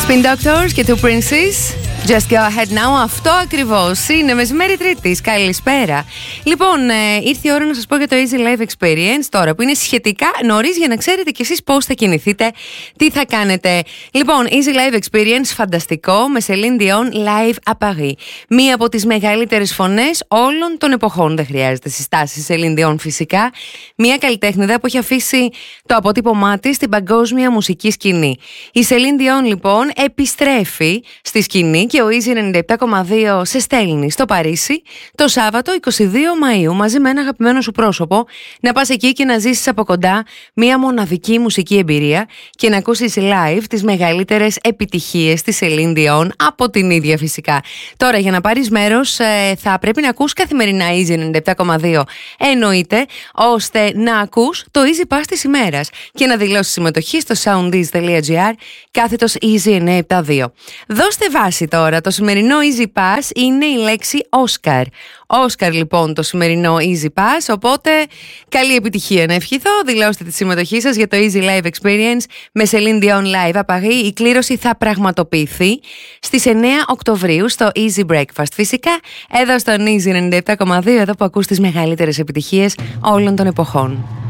Spin Doctors και Two Princes. Just go ahead now. Αυτό ακριβώς είναι μεσημέρι Τρίτης. Καλησπέρα. Λοιπόν, ήρθε η ώρα να σας πω για το Easy Live Experience τώρα, που είναι σχετικά νωρίς για να ξέρετε κι εσείς πώς θα κινηθείτε, τι θα κάνετε. Λοιπόν, Easy Live Experience, φανταστικό, με Celine Dion Live à Paris. Μία από τις μεγαλύτερες φωνές όλων των εποχών. Δεν χρειάζεται συστάσεις. Celine Dion φυσικά. Μία καλλιτέχνηδα που έχει αφήσει το αποτύπωμά της στην παγκόσμια μουσική σκηνή. Η Celine Dion λοιπόν επιστρέφει στη σκηνή και ο Easy 97,2 σε στέλνει στο Παρίσι το Σάββατο 22 Μαΐου μαζί με ένα αγαπημένο σου πρόσωπο, να πας εκεί και να ζήσεις από κοντά μια μοναδική μουσική εμπειρία και να ακούσεις live τις μεγαλύτερες επιτυχίες της Celine Dion από την ίδια φυσικά. Τώρα, για να πάρεις μέρος θα πρέπει να ακούς καθημερινά Easy 97,2 εννοείται, ώστε να ακούς το Easy Pass της ημέρας και να δηλώσεις συμμετοχή στο soundease.gr /Easy 972. Δώστε βάση τώρα. Το σημερινό Easy Pass είναι η λέξη Oscar. Oscar λοιπόν το σημερινό Easy Pass, οπότε καλή επιτυχία να ευχηθώ. Δηλώστε τη συμμετοχή σας για το Easy Live Experience με Celine Dion Live à Paris. Η κλήρωση θα πραγματοποιηθεί στις 9 Οκτωβρίου στο Easy Breakfast. Φυσικά εδώ στον Easy 97,2, εδώ που ακούς τις μεγαλύτερες επιτυχίες όλων των εποχών.